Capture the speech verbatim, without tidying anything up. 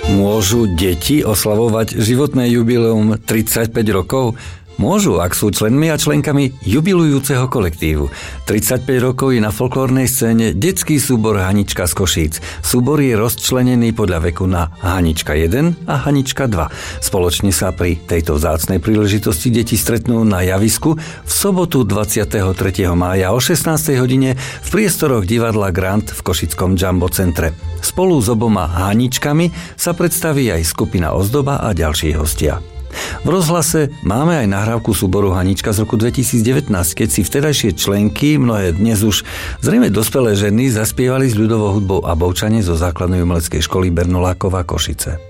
Môžu deti oslavovať životné jubileum tridsaťpäť rokov? Môžu, ak sú členmi a členkami jubilujúceho kolektívu. tridsaťpäť rokov je na folklórnej scéne detský súbor Hanička z Košíc. Súbor je rozčlenený podľa veku na Hanička jeden a Hanička dva. Spoločne sa pri tejto vzácnej príležitosti deti stretnú na javisku v sobotu dvadsiateho tretieho mája o šestnástej hodine v priestoroch divadla Grand v košickom Jumbo centre. Spolu s oboma Haničkami sa predstaví aj skupina Ozdoba a ďalší hostia. V rozhlase máme aj nahrávku súboru Hanička z roku dvetisícdevätnásť, keď si vtedajšie členky, mnohé dnes už zrejme dospelé ženy, zaspievali s ľudovou hudbou a boučanie zo základnej umeleckej školy Bernolákova Košice.